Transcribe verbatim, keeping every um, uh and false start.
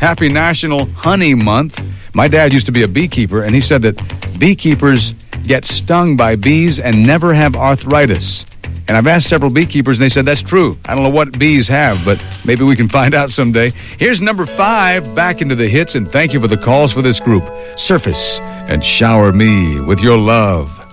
Happy National Honey Month. My dad used to be a beekeeper, and he said that beekeepers get stung by bees and never have arthritis. And I've asked several beekeepers, and they said that's true. I don't know what bees have, but maybe we can find out someday. Here's number five, back into the hits, and thank you for the calls for this group. Surface and Shower Me with Your Love.